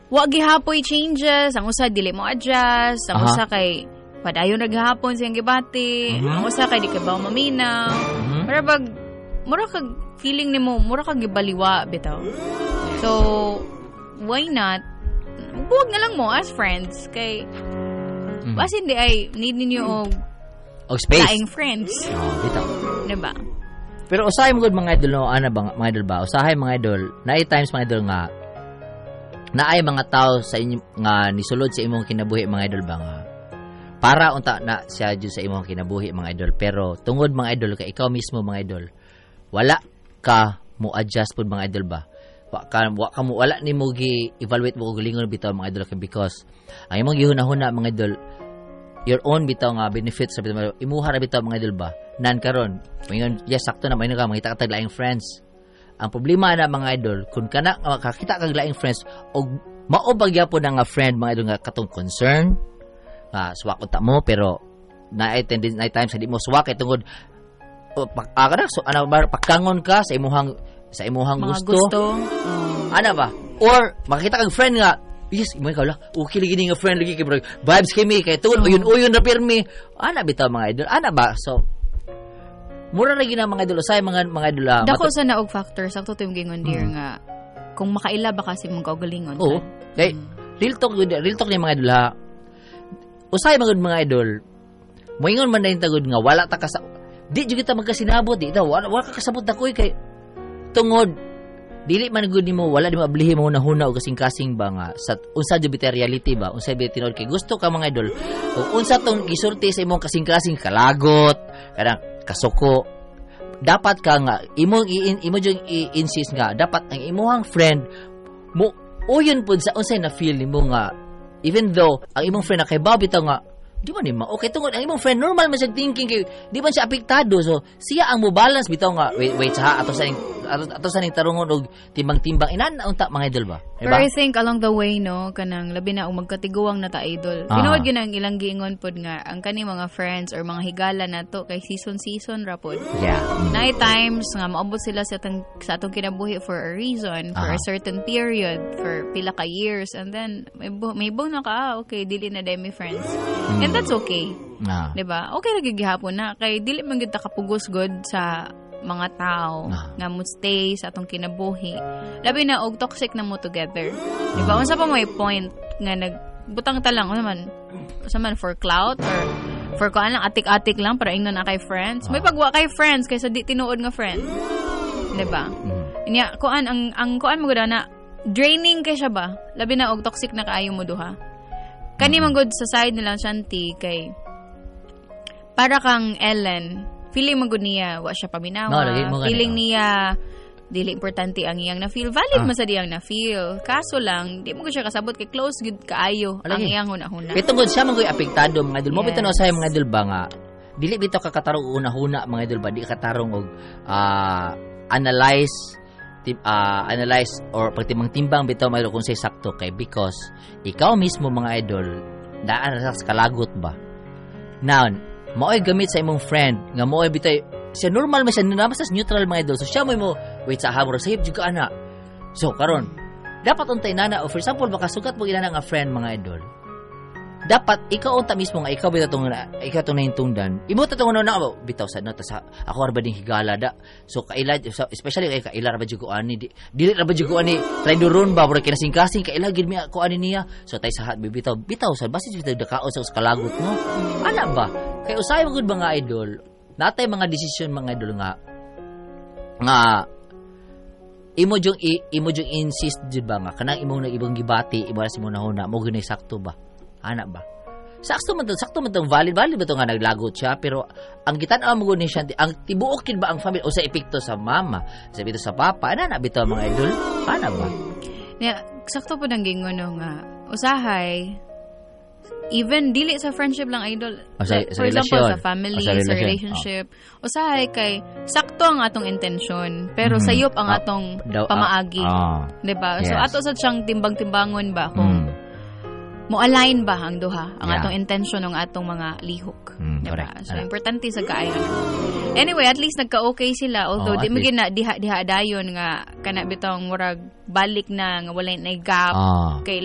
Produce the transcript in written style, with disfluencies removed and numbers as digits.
wa gihapoy changes, ang usa dili mo adjust, ang usa kay padayon naghapon siyang gibati, ang usa kay di ka ba maminaw. Pero pag mura kag feeling nimo, mura kag gibaliwa bitaw. So why not? Buwag na lang mo as friends kay basin di ay need ninyo og space. Laing friends. Bitaw. Diba? Pero usahay mga good mga idol no, ana ba mga idol ba? Usahay mga idol, naay times mga idol nga naay mga tao sa inyo nga nisulod sa imong kinabuhi mga idol ba nga para unta na siya jud sa imong kinabuhi mga idol, pero tungod mga idol kay ikaw mismo mga idol wala ka mo adjust pud mga idol ba? Wala ni mo gi-evaluate mo og lingon bitaw mga idol because ang imong gihuna-huna mga idol your own bitaw nga benefits sa bitaw imuha ra bitaw mga idol ba nan karon mingon yes sakto na may nga mangita ka tag laing friends. Ang problema na mga idol kung kana makakita kag laing friends og mao bagya po na nga friend mga idol nga katong concern swak unta mo pero na times hindi mo swak kay tungod so pakangon ka sa imuhang gusto. Ana ba or makita kag friend nga yes, imo ka la. Okay lagi nga friend lagi kay bro. Vibes kami kay tuon uyon ra pirmi. Ana bitaw mga idol. Ana ba? So mura lagi na mga idol say mga idol. Dako sa naog factor sakto tim gingon dear nga kung makaila ba kasi mong kaugalingon. Oo. Kay real talk ni mga idol ha. Usay mga idol. Moingon man dayon tagod nga wala ta ka sa di jud kita magkasinabot di wala ka kasabot dakoy kay tungod dili man gud nimo wala di maablihi mo huna og kasing-kasing ba nga sa unsa jud bitaw reality ba unsa bitaw tinod kay gusto ka mga idol o unsa tong gisulti sa imong kasing-kasing kalagot kanang kasuko dapat ka nga imo jud insist nga dapat ang imuhang friend mo uyon pud sa unsay na feel nimo nga even though ang imong friend na kay bitaw nga di man nimo okay tungod ang imong friend normal man siya thinking kay di man siya apektado so siya ang mo balance bitaw nga wait sa ato sa ning tarungon og timbang-timbang inana unta mga idol ba diba? Pero I think along the way no kanang labi na magkatiguang na ta idol tinuod gyud ang ilang giingon pod nga ang kani mga friends or mga higala nato kay season ra pod night times nga maabot sila sa atong kinabuhi for a reason for a certain period for pila ka years and then may na ka okay dili na demi friends and that's okay diba okay ra gyud gihapon na kay dili man gyud ta kapugos god sa mga tao nga mo stay sa atong kinabuhi labi na og toxic na mo together diba unsa pa may point nga nagbutang ta lang unsa man for clout or for kuan lang atik-atik lang para ingnon na kay friends may pagwa kay friends kaysa di tinuod nga friend diba inya kuan ang kuan mo gud na draining kay siya ba labi na og toxic na kaayo mo duha kani man gud sa side nila Shanti kay para kang Ellen feeling magud niya wa siya paminawa feeling niya dili importante ang iyang na feel valid man sa diyang na feel kaso lang di mo siya kasabot kay close gud kaayo ang iyang hunahuna ito gud siya man gud apektado mga idol mo bitaw sa mga idol ba nga dili bitaw ka katarong hunahuna mga idol ba di katarong og analyze or pagtimang-timbang bitaw mga idol kung say sakto kay because ikaw mismo mga idol daan sa kalagot ba now mao'y gamit sa imong friend nga mao'y bitay siya normal man siya naman sa neutral mga idol so siya mo wait sa hamor sahib juga ana so karon dapat untay nana o for example baka sugat mo ginana nga friend mga idol dapat ikaw unta mismo nga ikaw bitaw tong nahintungdan imo tatong na bitaw sa ako arba ding higala da so kaila especially kay kaila ra ba jugo ani dili ra ba jugo ani try duron ba bro kinasing-kasing kaila gid mi ako ani niya so tay sa hat bitaw sa basi bitaw dakaon sa kalagot mo ana ba kay usay magud mga idol natay mga desisyon mga idol nga imo jung insist jud ba nga kanang imong nagibang gibati imo sa imong nahuna mo gunay sakto ba ana ba sakto man valid ba to nga naglagot siya pero ang gitan-aw mo ni siya ang tibuok kid ba ang family o sa epekto sa mama sa epekto sa papa ana na bitaw mga idol ana ba sakto po nang gingon nga usahay even dili sa friendship lang idol for example sa family sa relationship usahay kay sakto ang atong intention pero sayop ang atong pamaagi diba so ato sa siyang timbang-timbangon ba kung mo align ba ang duha ang atong intention ng atong mga lihok diba so importante sa kaayo anyway at least nagka-okay sila although di mo gina diha dayon nga kana bitong murag balik na nga walay na gap kay